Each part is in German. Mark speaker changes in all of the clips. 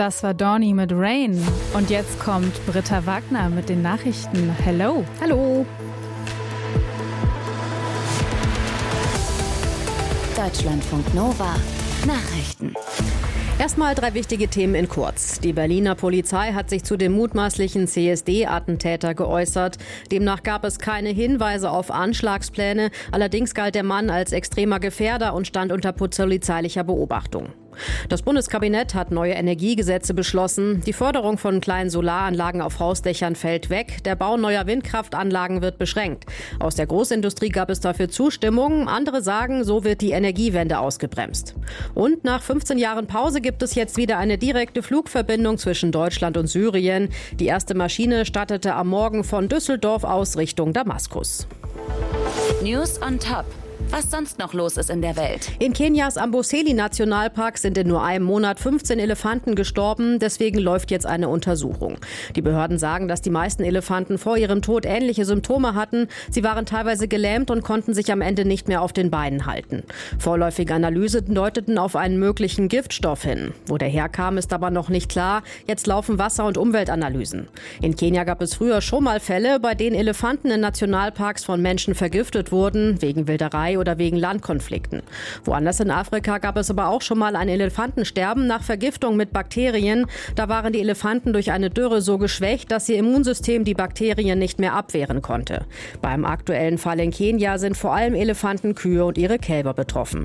Speaker 1: Das war Donny mit Rain. Und jetzt kommt Britta Wagner mit den Nachrichten. Hello.
Speaker 2: Hallo.
Speaker 3: Deutschlandfunk Nova. Nachrichten.
Speaker 2: Erstmal 3 wichtige Themen in kurz. Die Berliner Polizei hat sich zu dem mutmaßlichen CSD-Attentäter geäußert. Demnach gab es keine Hinweise auf Anschlagspläne. Allerdings galt der Mann als extremer Gefährder und stand unter polizeilicher Beobachtung. Das Bundeskabinett hat neue Energiegesetze beschlossen. Die Förderung von kleinen Solaranlagen auf Hausdächern fällt weg. Der Bau neuer Windkraftanlagen wird beschränkt. Aus der Großindustrie gab es dafür Zustimmung. Andere sagen, so wird die Energiewende ausgebremst. Und nach 15 Jahren Pause gibt es jetzt wieder eine direkte Flugverbindung zwischen Deutschland und Syrien. Die erste Maschine startete am Morgen von Düsseldorf aus Richtung Damaskus.
Speaker 3: News on Top. Was sonst noch los ist in der Welt.
Speaker 2: In Kenias Amboseli-Nationalpark sind in nur einem Monat 15 Elefanten gestorben. Deswegen läuft jetzt eine Untersuchung. Die Behörden sagen, dass die meisten Elefanten vor ihrem Tod ähnliche Symptome hatten. Sie waren teilweise gelähmt und konnten sich am Ende nicht mehr auf den Beinen halten. Vorläufige Analysen deuteten auf einen möglichen Giftstoff hin. Wo der herkam, ist aber noch nicht klar. Jetzt laufen Wasser- und Umweltanalysen. In Kenia gab es früher schon mal Fälle, bei denen Elefanten in Nationalparks von Menschen vergiftet wurden, wegen Wilderei oder wegen Landkonflikten. Woanders in Afrika gab es aber auch schon mal ein Elefantensterben nach Vergiftung mit Bakterien. Da waren die Elefanten durch eine Dürre so geschwächt, dass ihr Immunsystem die Bakterien nicht mehr abwehren konnte. Beim aktuellen Fall in Kenia sind vor allem Elefanten, Kühe und ihre Kälber betroffen.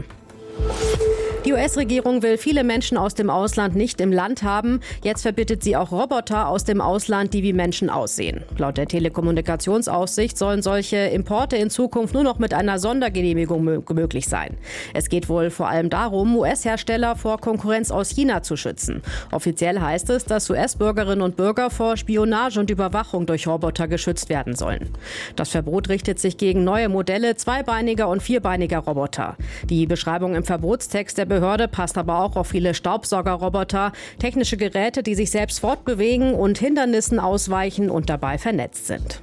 Speaker 2: Die US-Regierung will viele Menschen aus dem Ausland nicht im Land haben. Jetzt verbietet sie auch Roboter aus dem Ausland, die wie Menschen aussehen. Laut der Telekommunikationsaufsicht sollen solche Importe in Zukunft nur noch mit einer Sondergenehmigung möglich sein. Es geht wohl vor allem darum, US-Hersteller vor Konkurrenz aus China zu schützen. Offiziell heißt es, dass US-Bürgerinnen und Bürger vor Spionage und Überwachung durch Roboter geschützt werden sollen. Das Verbot richtet sich gegen neue Modelle zweibeiniger und vierbeiniger Roboter. Die Beschreibung im Verbotstext der Behörde passt aber auch auf viele Staubsaugerroboter, technische Geräte, die sich selbst fortbewegen und Hindernissen ausweichen und dabei vernetzt sind.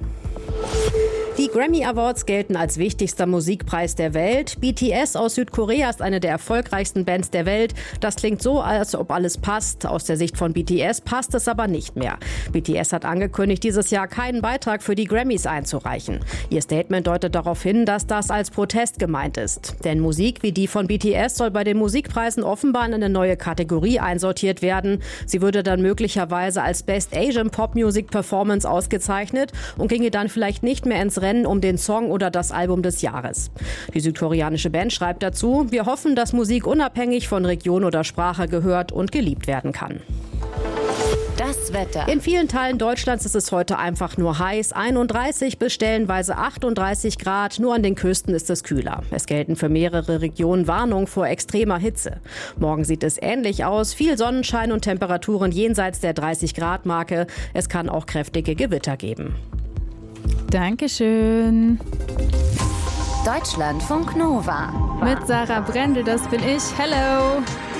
Speaker 2: Die Grammy Awards gelten als wichtigster Musikpreis der Welt. BTS aus Südkorea ist eine der erfolgreichsten Bands der Welt. Das klingt so, als ob alles passt. Aus der Sicht von BTS passt es aber nicht mehr. BTS hat angekündigt, dieses Jahr keinen Beitrag für die Grammys einzureichen. Ihr Statement deutet darauf hin, dass das als Protest gemeint ist. Denn Musik wie die von BTS soll bei den Musikpreisen offenbar in eine neue Kategorie einsortiert werden. Sie würde dann möglicherweise als Best Asian Pop Music Performance ausgezeichnet und ginge dann vielleicht nicht mehr ins Rennen um den Song oder das Album des Jahres. Die südkoreanische Band schreibt dazu: Wir hoffen, dass Musik unabhängig von Region oder Sprache gehört und geliebt werden kann.
Speaker 3: Das Wetter.
Speaker 2: In vielen Teilen Deutschlands ist es heute einfach nur heiß. 31 bis stellenweise 38 Grad. Nur an den Küsten ist es kühler. Es gelten für mehrere Regionen Warnungen vor extremer Hitze. Morgen sieht es ähnlich aus. Viel Sonnenschein und Temperaturen jenseits der 30-Grad-Marke. Es kann auch kräftige Gewitter geben.
Speaker 1: Dankeschön.
Speaker 3: Deutschlandfunk Nova.
Speaker 1: Mit Sarah Brendel, das bin ich. Hello.